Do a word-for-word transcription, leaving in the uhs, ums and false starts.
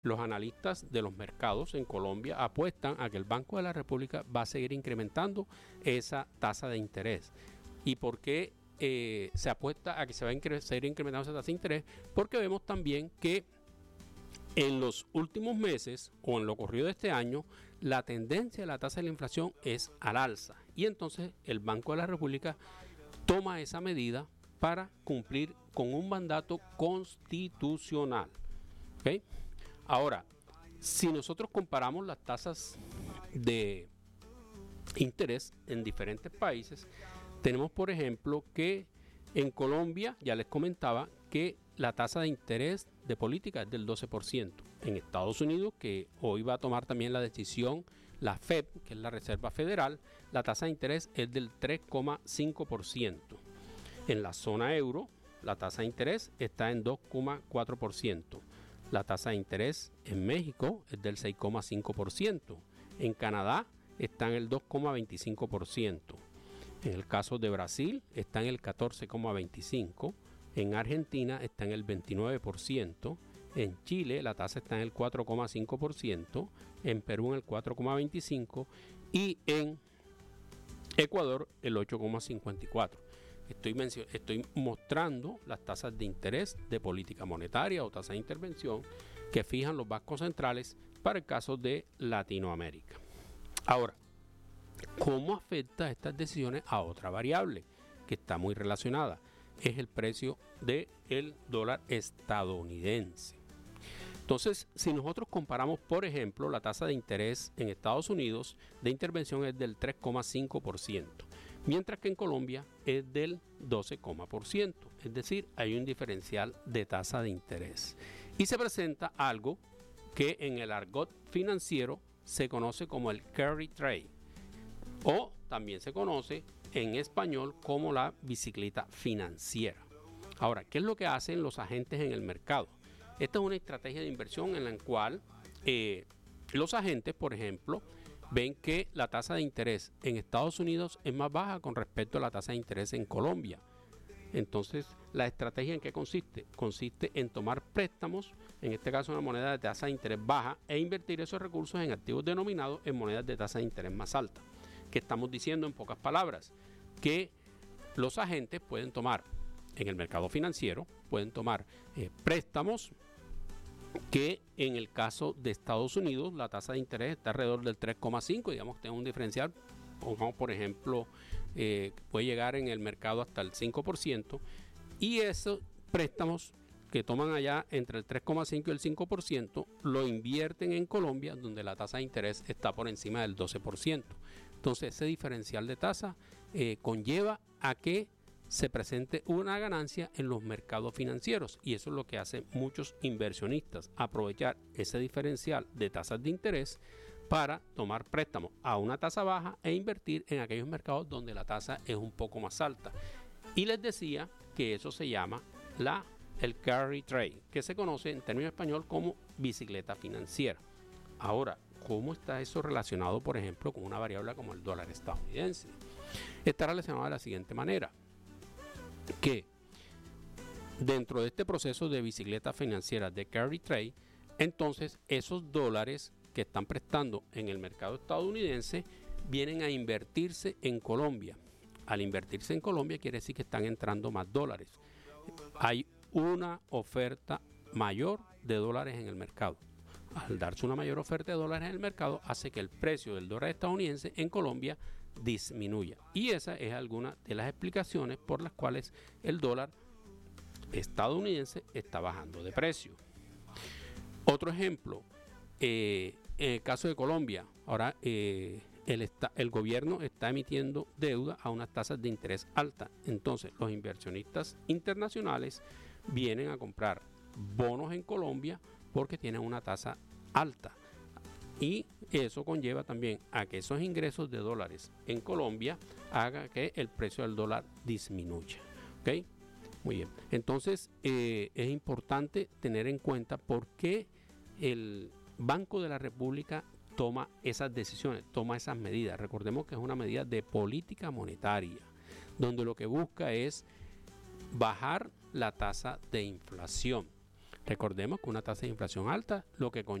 los analistas de los mercados en Colombia apuestan a que el Banco de la República va a seguir incrementando esa tasa de interés. ¿Y por qué eh, se apuesta a que se va a incre- seguir incrementando esa tasa de interés? Porque vemos también que en los últimos meses o en lo corrido de este año, la tendencia de la tasa de la inflación es al alza. Y entonces el Banco de la República toma esa medida para cumplir con un mandato constitucional. ¿Okay? Ahora, si nosotros comparamos las tasas de interés en diferentes países, tenemos por ejemplo que en Colombia, ya les comentaba, que la tasa de interés de política es del doce por ciento. En Estados Unidos, que hoy va a tomar también la decisión la Fed, que es la Reserva Federal, la tasa de interés es del tres coma cinco por ciento. En la zona euro, la tasa de interés está en dos coma cuatro por ciento. La tasa de interés en México es del seis coma cinco por ciento. En Canadá está en el dos coma veinticinco por ciento. En el caso de Brasil está en el catorce coma veinticinco por ciento. En Argentina está en el veintinueve por ciento. En Chile la tasa está en el cuatro coma cinco por ciento. En Perú en el cuatro coma veinticinco por ciento. Y en Ecuador el ocho coma cincuenta y cuatro por ciento. Estoy, estoy mostrando las tasas de interés de política monetaria o tasa de intervención que fijan los bancos centrales para el caso de Latinoamérica. Ahora, ¿cómo afecta estas decisiones a otra variable que está muy relacionada? Es el precio del dólar estadounidense. Entonces, si nosotros comparamos, por ejemplo, la tasa de interés en Estados Unidos de intervención es del tres coma cinco por ciento. Mientras que en Colombia es del doce coma por ciento, es decir, hay un diferencial de tasa de interés. Y se presenta algo que en el argot financiero se conoce como el carry trade, o también se conoce en español como la bicicleta financiera. Ahora, ¿qué es lo que hacen los agentes en el mercado? Esta es una estrategia de inversión en la cual eh, los agentes, por ejemplo, ven que la tasa de interés en Estados Unidos es más baja con respecto a la tasa de interés en Colombia. Entonces, ¿la estrategia en qué consiste? Consiste en tomar préstamos, en este caso una moneda de tasa de interés baja, e invertir esos recursos en activos denominados en monedas de tasa de interés más alta. ¿Qué estamos diciendo en pocas palabras? Que los agentes pueden tomar, en el mercado financiero, pueden tomar eh, préstamos que en el caso de Estados Unidos la tasa de interés está alrededor del tres coma cinco, digamos que tiene un diferencial, pongamos por ejemplo, eh, puede llegar en el mercado hasta el cinco por ciento, y esos préstamos que toman allá entre el tres coma cinco y el cinco por ciento lo invierten en Colombia, donde la tasa de interés está por encima del doce por ciento. Entonces ese diferencial de tasa eh, conlleva a que se presente una ganancia en los mercados financieros, y eso es lo que hacen muchos inversionistas, aprovechar ese diferencial de tasas de interés para tomar préstamos a una tasa baja e invertir en aquellos mercados donde la tasa es un poco más alta. Y les decía que eso se llama la, el carry trade, que se conoce en términos español como bicicleta financiera. Ahora, ¿cómo está eso relacionado, por ejemplo, con una variable como el dólar estadounidense? Está relacionado de la siguiente manera, que dentro de este proceso de bicicleta financiera de carry trade, entonces esos dólares que están prestando en el mercado estadounidense vienen a invertirse en Colombia. Al invertirse en Colombia quiere decir que están entrando más dólares. Hay una oferta mayor de dólares en el mercado. Al darse una mayor oferta de dólares en el mercado, hace que el precio del dólar estadounidense en Colombia disminuya. Y esa es alguna de las explicaciones por las cuales el dólar estadounidense está bajando de precio. Otro ejemplo, eh, en el caso de Colombia, ahora eh, el, está, el gobierno está emitiendo deuda a unas tasas de interés altas. Entonces los inversionistas internacionales vienen a comprar bonos en Colombia porque tienen una tasa alta, y eso conlleva también a que esos ingresos de dólares en Colombia haga que el precio del dólar disminuya. ¿Okay? Muy bien, entonces eh, es importante tener en cuenta por qué el Banco de la República toma esas decisiones, toma esas medidas. Recordemos que es una medida de política monetaria, donde lo que busca es bajar la tasa de inflación. Recordemos que una tasa de inflación alta lo que